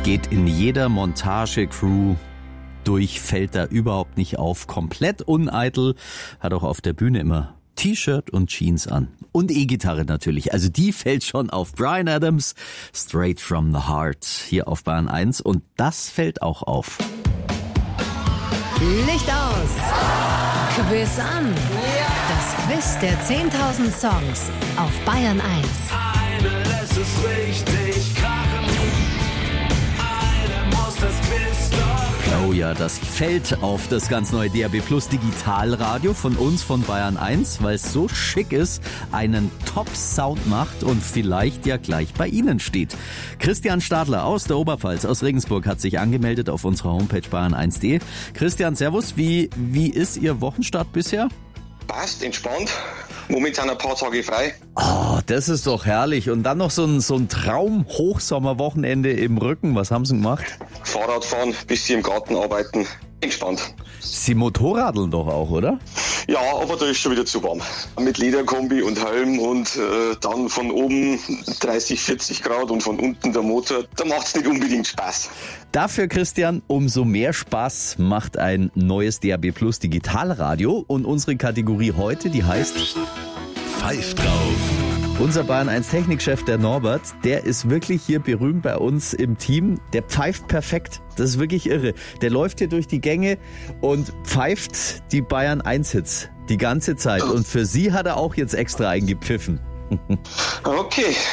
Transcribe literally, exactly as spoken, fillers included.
Geht in jeder Montage-Crew durch, fällt da überhaupt nicht auf. Komplett uneitel, hat auch auf der Bühne immer T-Shirt und Jeans an. Und E-Gitarre natürlich. Also die fällt schon auf. Bryan Adams, Straight from the Heart, hier auf Bayern eins. Und das fällt auch auf. Licht aus! Quiz an! Das Quiz der zehntausend Songs auf Bayern eins. Eine lässt es richtig krachen. Eine muss das Quiz doch. Oh ja, das fällt auf das ganz neue D A B Plus Digitalradio von uns, von Bayern eins, weil es so schick ist, einen Top-Sound macht und vielleicht ja gleich bei Ihnen steht. Christian Stadler aus der Oberpfalz, aus Regensburg, hat sich angemeldet auf unserer Homepage bayern eins punkt de. Christian, servus, wie, wie ist Ihr Wochenstart bisher? Passt, entspannt. Momentan ein paar Tage frei. Oh, das ist doch herrlich. Und dann noch so ein, so ein Traum-Hochsommerwochenende im Rücken. Was haben Sie gemacht? Fahrrad fahren, bisschen im Garten arbeiten. Entspannt. Sie motorradeln doch auch, oder? Ja, aber da ist schon wieder zu warm. Mit Lederkombi und Helm und äh, dann von oben dreißig, vierzig Grad und von unten der Motor. Da macht's nicht unbedingt Spaß. Dafür, Christian, umso mehr Spaß macht ein neues D A B Plus Digitalradio. Und unsere Kategorie heute, die heißt Pfeift drauf. Unser Bayern eins Technikchef, der Norbert, der ist wirklich hier berühmt bei uns im Team. Der pfeift perfekt. Das ist wirklich irre. Der läuft hier durch die Gänge und pfeift die Bayern eins Hits die ganze Zeit. Und für Sie hat er auch jetzt extra eingepfiffen. Okay,